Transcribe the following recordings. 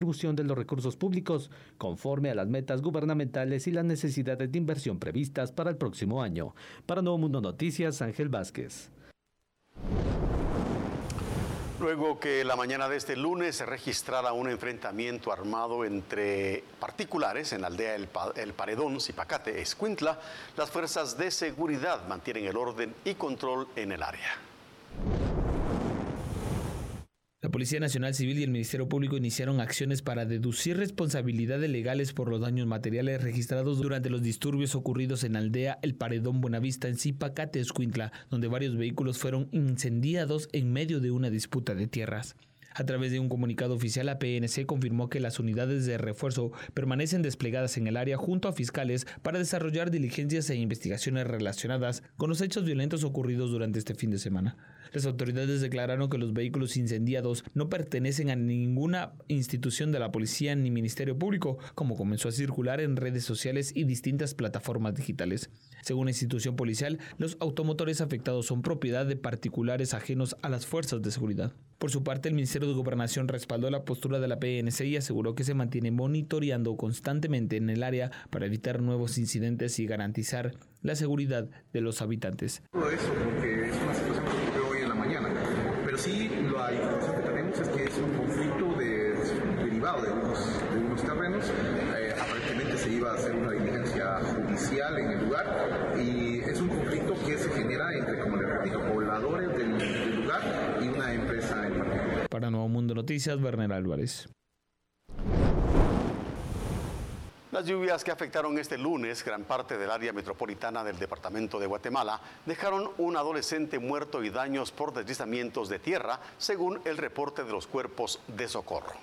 distribución de los recursos públicos, conforme a las metas gubernamentales y las necesidades de inversión previstas para el próximo año. Para Nuevo Mundo Noticias, Ángel Vázquez. Luego que la mañana de este lunes se registrara un enfrentamiento armado entre particulares en la aldea El Paredón, Zipacate, Escuintla, las fuerzas de seguridad mantienen el orden y control en el área. La Policía Nacional Civil y el Ministerio Público iniciaron acciones para deducir responsabilidades legales por los daños materiales registrados durante los disturbios ocurridos en la aldea El Paredón Buenavista en Zipacate, Escuintla, donde varios vehículos fueron incendiados en medio de una disputa de tierras. A través de un comunicado oficial, la PNC confirmó que las unidades de refuerzo permanecen desplegadas en el área junto a fiscales para desarrollar diligencias e investigaciones relacionadas con los hechos violentos ocurridos durante este fin de semana. Las autoridades declararon que los vehículos incendiados no pertenecen a ninguna institución de la policía ni Ministerio Público, como comenzó a circular en redes sociales y distintas plataformas digitales. Según la institución policial, los automotores afectados son propiedad de particulares ajenos a las fuerzas de seguridad. Por su parte, el Ministerio de Gobernación respaldó la postura de la PNC y aseguró que se mantiene monitoreando constantemente en el área para evitar nuevos incidentes y garantizar la seguridad de los habitantes. Todo eso porque es una situación que ocurrió hoy en la mañana, pero sí la información que tenemos es que es un conflicto derivado de unos terrenos. Aparentemente se iba a hacer una diligencia judicial en el lugar y es un conflicto que se genera entre, como les repito, pobladores del lugar y una empresa en particular. Para Nuevo Mundo Noticias, Werner Álvarez. Las lluvias que afectaron este lunes gran parte del área metropolitana del departamento de Guatemala dejaron un adolescente muerto y daños por deslizamientos de tierra, según el reporte de los cuerpos de socorro.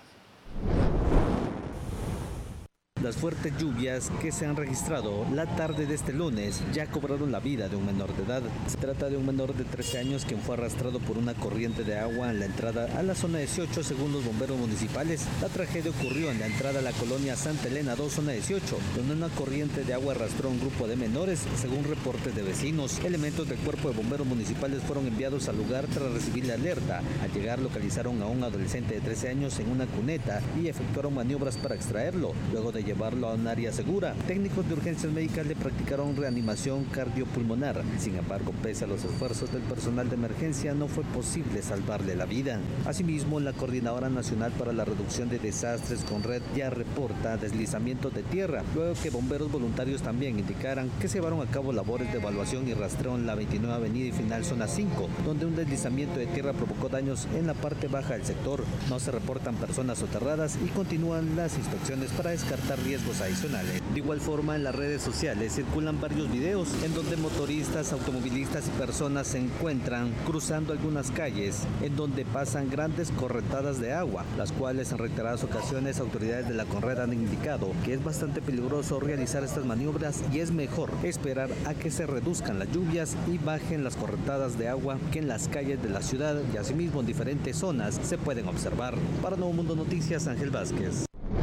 Las fuertes lluvias que se han registrado la tarde de este lunes ya cobraron la vida de un menor de edad. Se trata de un menor de 13 años quien fue arrastrado por una corriente de agua en la entrada a la zona 18, según los bomberos municipales. La tragedia ocurrió en la entrada a la colonia Santa Elena 2, zona 18, donde una corriente de agua arrastró a un grupo de menores, según reportes de vecinos. Elementos del cuerpo de bomberos municipales fueron enviados al lugar tras recibir la alerta. Al llegar localizaron a un adolescente de 13 años en una cuneta y efectuaron maniobras para extraerlo. Luego de llevarlo a un área segura, técnicos de urgencias médicas le practicaron reanimación cardiopulmonar. Sin embargo, pese a los esfuerzos del personal de emergencia, no fue posible salvarle la vida. Asimismo, la Coordinadora Nacional para la Reducción de Desastres, CONRED, ya reporta deslizamientos de tierra, luego que bomberos voluntarios también indicaran que se llevaron a cabo labores de evaluación y rastreo en la 29 Avenida y Final Zona 5, donde un deslizamiento de tierra provocó daños en la parte baja del sector. No se reportan personas soterradas y continúan las inspecciones para descartar riesgos adicionales. De igual forma, en las redes sociales circulan varios videos en donde motoristas, automovilistas y personas se encuentran cruzando algunas calles en donde pasan grandes correntadas de agua, las cuales en reiteradas ocasiones autoridades de la CONRED han indicado que es bastante peligroso realizar estas maniobras y es mejor esperar a que se reduzcan las lluvias y bajen las correntadas de agua que en las calles de la ciudad y asimismo en diferentes zonas se pueden observar. Para Nuevo Mundo Noticias, Ángel Vázquez.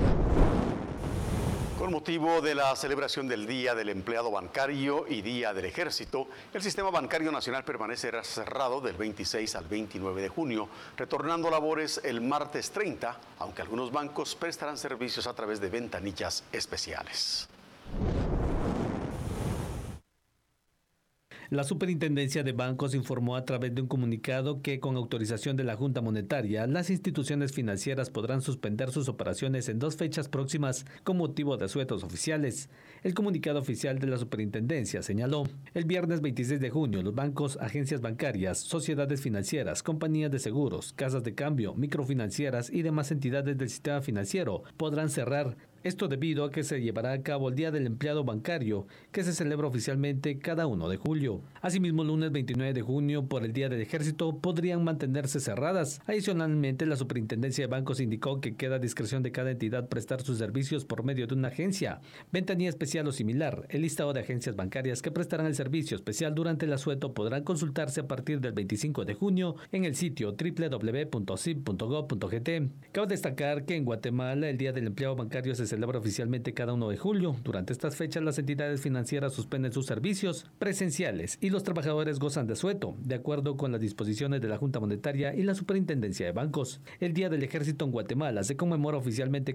Con motivo de la celebración del Día del Empleado Bancario y Día del Ejército, el Sistema Bancario Nacional permanecerá cerrado del 26 al 29 de junio, retornando labores el martes 30, aunque algunos bancos prestarán servicios a través de ventanillas especiales. La Superintendencia de Bancos informó a través de un comunicado que, con autorización de la Junta Monetaria, las instituciones financieras podrán suspender sus operaciones en 2 fechas próximas con motivo de asuetos oficiales. El comunicado oficial de la Superintendencia señaló: el viernes 26 de junio, los bancos, agencias bancarias, sociedades financieras, compañías de seguros, casas de cambio, microfinancieras y demás entidades del sistema financiero podrán cerrar. Esto debido a que se llevará a cabo el Día del Empleado Bancario, que se celebra oficialmente cada 1 de julio. Asimismo, el lunes 29 de junio, por el Día del Ejército, podrían mantenerse cerradas. Adicionalmente, la Superintendencia de Bancos indicó que queda a discreción de cada entidad prestar sus servicios por medio de una agencia, ventanilla especial o similar. El listado de agencias bancarias que prestarán el servicio especial durante el asueto podrán consultarse a partir del 25 de junio en el sitio www.sib.gov.gt. Cabe destacar que en Guatemala el Día del Empleado Bancario se celebra oficialmente cada 1 de julio. Durante estas fechas, las entidades financieras suspenden sus servicios presenciales y los trabajadores gozan de asueto, de acuerdo con las disposiciones de la Junta Monetaria y la Superintendencia de Bancos. El Día del Ejército en Guatemala se conmemora oficialmente